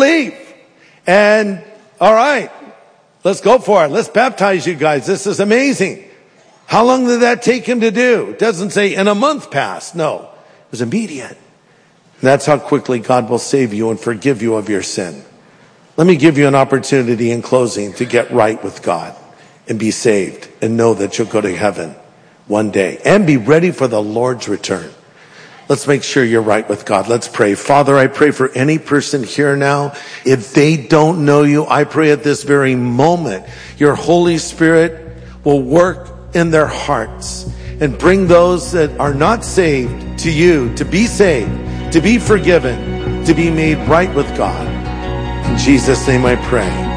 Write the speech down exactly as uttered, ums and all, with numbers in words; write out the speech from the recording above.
believe. And all right, let's go for it. Let's baptize you guys. This is amazing. How long did that take him to do? It doesn't say in a month passed. No, it was immediate. And that's how quickly God will save you and forgive you of your sin. Let me give you an opportunity in closing to get right with God and be saved and know that you'll go to heaven one day and be ready for the Lord's return. Let's make sure you're right with God. Let's pray. Father, I pray for any person here now. If they don't know you, I pray at this very moment, your Holy Spirit will work in their hearts and bring those that are not saved to you, to be saved, to be forgiven, to be made right with God. In Jesus' name I pray.